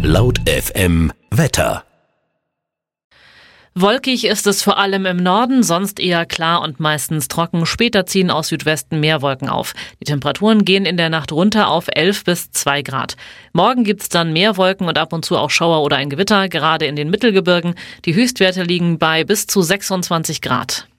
Laut FM Wetter. Wolkig ist es vor allem im Norden, sonst eher klar und meistens trocken. Später ziehen aus Südwesten mehr Wolken auf. Die Temperaturen gehen in der Nacht runter auf 11 bis 2 Grad. Morgen gibt's dann mehr Wolken und ab und zu auch Schauer oder ein Gewitter, gerade in den Mittelgebirgen. Die Höchstwerte liegen bei bis zu 26 Grad.